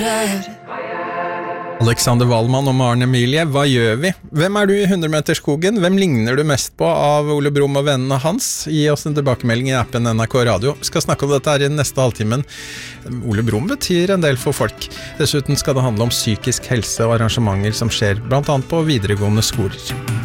Alexander Wallmann og Maren Emilie, hva gjør vi? Hvem du i 100-meterskogen? Hvem ligner du mest på av Ole Brumm og vennene hans? Gi oss en tilbakemelding i appen NRK Radio. Vi skal snakke om dette her i den neste halvtimen. Ole Brumm betyr en del for folk. Dessuten skal det handle om psykisk helse og arrangementer som skjer blant annet på videregående skoler.